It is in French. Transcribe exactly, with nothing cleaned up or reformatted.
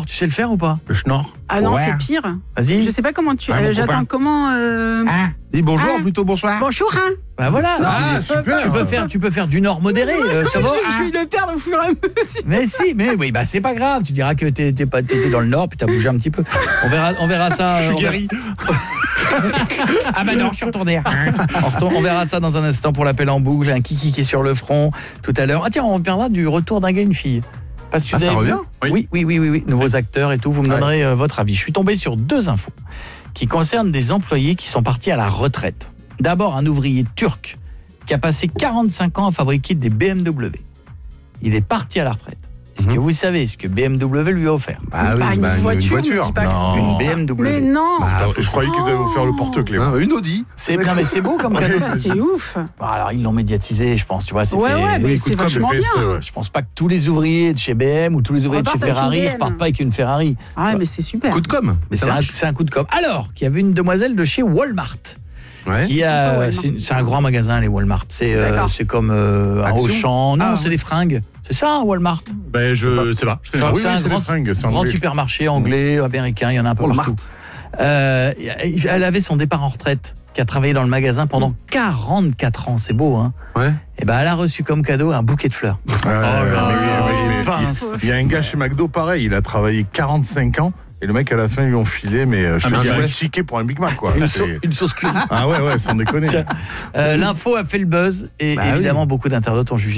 tu sais le faire ou pas? Le schnorr. Ah non, Ouais. c'est pire. Vas-y. Je sais pas comment tu. Ah, euh, mon J'attends copain. comment. Euh... Ah, Dis bonjour, Ah. plutôt bonsoir. Bonjour, hein. bah voilà. Ah, super. Tu peux faire, tu peux faire du nord modéré, euh, ça va? je, je vais le perdre au fur et à mesure. Mais si, mais oui, bah c'est pas grave. Tu diras que t'es, t'es pas, t'étais dans le nord, puis t'as bougé un petit peu. On verra, on verra ça. Je suis on verra- guéri. Ah bah non, je suis retourné. On, retourne- on verra ça dans un instant pour l'appel en boucle. J'ai un kiki qui est sur le front tout à l'heure. Ah tiens, on parlera du retour d'un gars et une fille. Parce que Ah, vous ça avez vu- revient ? Oui, oui, oui, oui, oui. Nouveaux acteurs et tout. Vous me Ouais. donnerez euh, votre avis. Je suis tombé sur deux infos qui concernent des employés qui sont partis à la retraite. D'abord, un ouvrier turc qui a passé quarante-cinq ans à fabriquer des B M W. Il est parti à la retraite. Est-ce Mhm. que vous savez ce que B M W lui a offert? Bah oui, Bah, une bah, voiture, me dis pas que Non. c'est Une B M W. Mais non. Bah, Je croyais qu'ils allaient vous faire le porte-clés. Hein, une Audi. C'est bien, mais c'est beau comme cadeau. Ça, c'est ouf. Bon, alors ils l'ont médiatisé, je pense, tu vois, c'est Ouais, fait- ouais, mais Oui, c'est coup de com', vachement j'ai fait bien. exprès, ouais. Je pense pas que tous les ouvriers de chez B M ou tous les ouvriers de chez Repartent avec Ferrari une B M. repartent pas avec une Ferrari. Ah ouais, mais c'est super. Coup de com. Mais Ça c'est un, marche. c'est un coup de com'. Alors, qu'il y avait une demoiselle de chez Walmart Ouais. qui C'est quoi, a Walmart c'est, c'est un grand magasin, les Walmart. C'est euh, D'accord. c'est comme euh, un Action Auchan. Non, Ah, c'est ouais. des fringues. C'est ça, un Walmart. Ben, je sais pas. Je connais Genre, pas. c'est Oui, un oui, c'est grand, des fringues, c'est grand anglais. supermarché anglais, américain, il y en a un peu Walmart. partout. Euh, elle avait son départ en retraite, qui a travaillé dans le magasin pendant quarante-quatre ans. C'est beau, hein? Ouais. Et ben, elle a reçu comme cadeau un bouquet de fleurs. Ah, mais oui, oui, mais pince. il- Il y a un gars chez McDo, pareil, il a travaillé quarante-cinq ans. Et le mec, à la fin, ils lui ont filé, mais euh, je Ah, te mais dis, un un jouet. ticket pour un Big Mac, quoi. Une, C'est- sau- une sauce cuite. Ah ouais, ouais, sans déconner. Euh, L'info a fait le buzz et Bah oui. évidemment beaucoup d'internautes ont jugé